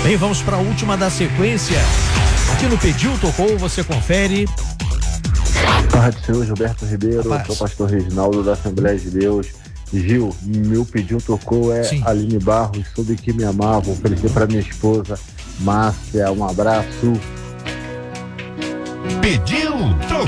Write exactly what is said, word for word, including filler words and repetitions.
Bem, vamos para a última da sequência. Aqui no Pediu, Tocou, você confere. Pai do Senhor, Gilberto Ribeiro, Rapaz. sou pastor Reginaldo da Assembleia de Deus. Gil, meu Pediu, Tocou é Sim. Aline Barros, soube que me amava, oferecer para minha esposa, Márcia, um abraço. Pediu, tocou.